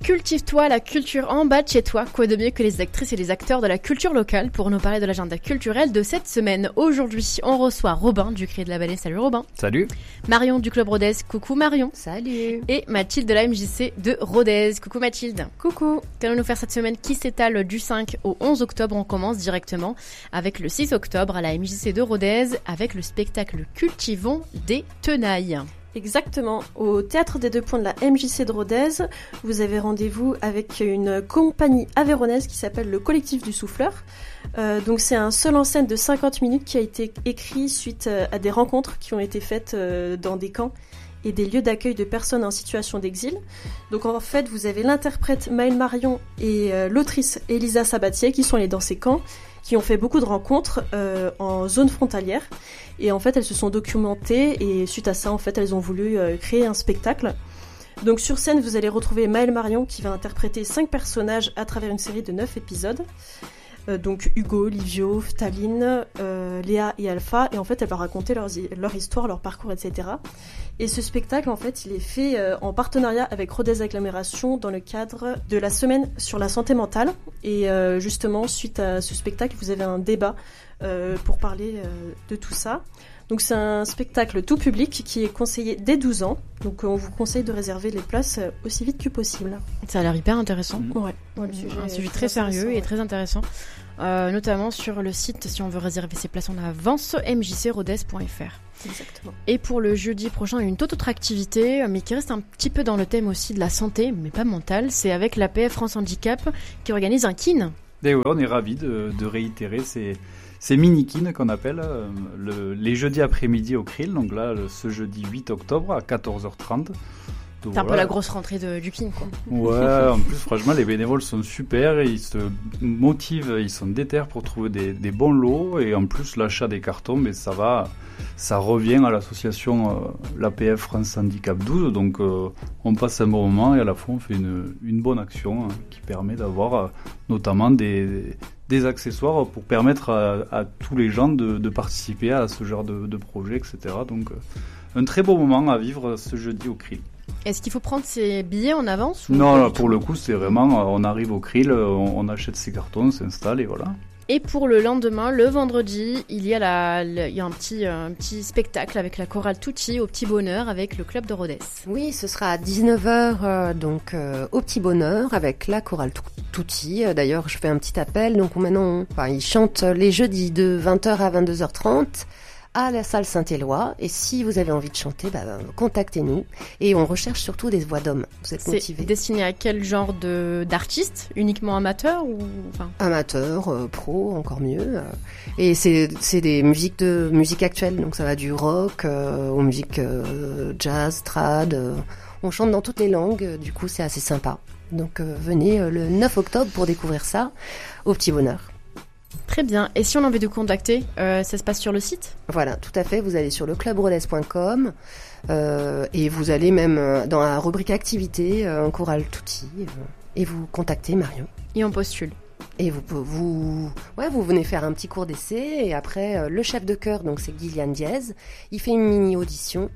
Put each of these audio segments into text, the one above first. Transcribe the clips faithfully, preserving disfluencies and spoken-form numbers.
Cultive-toi la culture en bas de chez toi. Quoi de mieux que les actrices et les acteurs de la culture locale pour nous parler de l'agenda culturel de cette semaine. Aujourd'hui, on reçoit Robin du Cri de la Vallée. Salut Robin. Salut. Marion du Club Rodez. Coucou Marion. Salut. Et Mathilde de la M J C de Rodez. Coucou Mathilde. Coucou. Qu'allons-nous faire cette semaine qui s'étale du cinq au onze octobre? On commence directement avec le six octobre à la M J C de Rodez avec le spectacle Cultivons des tenailles. Exactement. Au Théâtre des Deux Ponts de la M J C de Rodez, vous avez rendez-vous avec une compagnie aveyronnaise qui s'appelle le Collectif du Souffleur. Euh, donc c'est un seul en scène de cinquante minutes qui a été écrit suite à des rencontres qui ont été faites euh, dans des camps et des lieux d'accueil de personnes en situation d'exil. Donc en fait, vous avez l'interprète Maëlle Marion et euh, l'autrice Elisa Sabatier qui sont allées dans ces camps, qui ont fait beaucoup de rencontres euh, en zone frontalière. Et en fait, elles se sont documentées et suite à ça, en fait, elles ont voulu euh, créer un spectacle. Donc sur scène, vous allez retrouver Maëlle Marion qui va interpréter cinq personnages à travers une série de neuf épisodes. Euh, donc Hugo, Livio, Taline, euh, Léa et Alpha. Et en fait, elle va raconter leurs, leur histoire, leur parcours, et cetera. Et ce spectacle, en fait, il est fait euh, en partenariat avec Rodez Agglomération dans le cadre de la semaine sur la santé mentale. Et euh, justement, suite à ce spectacle, vous avez un débat euh, pour parler euh, de tout ça. Donc c'est un spectacle tout public qui est conseillé dès douze ans. Donc on vous conseille de réserver les places aussi vite que possible. Ça a l'air hyper intéressant. Mmh. Ouais. Ouais, le sujet un sujet très sérieux ouais. et très intéressant. Euh, notamment sur le site, si on veut réserver ses places en avance, m j c rodez point f r. Exactement. Et pour le jeudi prochain, une toute autre activité, mais qui reste un petit peu dans le thème aussi de la santé, mais pas mentale. C'est avec l'A P F France Handicap qui organise un kin. Et ouais, on est ravis de, de réitérer ces, ces mini-kins qu'on appelle euh, le, les jeudis après-midi au Krill. Donc là, le, ce jeudi huit octobre à quatorze heures trente. Donc, c'est un voilà. peu la grosse rentrée de, du kin, quoi. Ouais, en plus, franchement, les bénévoles sont super, ils se motivent, ils sont déter pour trouver des, des bons lots, et en plus, l'achat des cartons, mais ça va, ça revient à l'association euh, l'A P F France Handicap douze, donc euh, on passe un bon moment, et à la fois, on fait une, une bonne action hein, qui permet d'avoir euh, notamment des, des accessoires pour permettre à, à tous les gens de, de participer à ce genre de, de projet, et cetera. Donc, euh, un très beau moment à vivre ce jeudi au Krill. Est-ce qu'il faut prendre ses billets en avance ou Non, là, pour le coup, c'est vraiment, on arrive au Krill, on, on achète ses cartons, on s'installe et voilà. Et pour le lendemain, le vendredi, il y a, la, le, il y a un, petit, un petit spectacle avec la chorale Tutti au Petit Bonheur avec le club de Rodez. Oui, ce sera à dix-neuf heures euh, donc, euh, au Petit Bonheur avec la chorale Tutti. D'ailleurs, je fais un petit appel. Donc maintenant, enfin, ils chantent les jeudis de vingt heures à vingt-deux heures trente. À la salle Saint-Éloi, et si vous avez envie de chanter, bah, contactez-nous, et on recherche surtout des voix d'hommes. Vous êtes motivés. C'est destiné à quel genre de d'artistes? Uniquement amateurs ou enfin... Amateurs, euh, pro, encore mieux. Et c'est c'est des musiques de musique actuelle, donc ça va du rock euh, aux musiques euh, jazz, trad. Euh, on chante dans toutes les langues, du coup c'est assez sympa. Donc euh, venez euh, le neuf octobre pour découvrir ça au Petit Bonheur. Très bien. Et si on a envie de contacter, euh, ça se passe sur le site ? Voilà, tout à fait. Vous allez sur le club rodez point com euh, et vous allez même euh, dans la rubrique activité, euh, un choral Tutti, euh, et vous contactez Marion. Et on postule. Et vous, vous, ouais, vous venez faire un petit cours d'essai et après euh, le chef de chœur, donc c'est Gillian Diaz, il fait une mini audition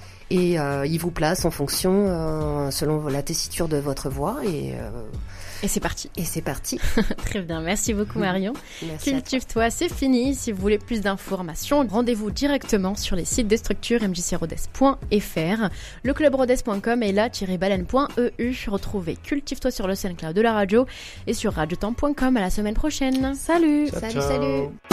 et euh, il vous place en fonction euh, selon la tessiture de votre voix et euh, Et c'est parti. Et c'est parti. Très bien, merci beaucoup Marion. Merci. Cultive-toi, c'est fini. Si vous voulez plus d'informations, rendez-vous directement sur les sites des structures m j c rodez point f r, le club rodez point com et la tiret baleine point e u. Retrouvez Cultive-toi sur le SoundCloud de la radio et sur radiotemps point com. À la semaine prochaine. Salut. Ciao, Salut, ciao. salut.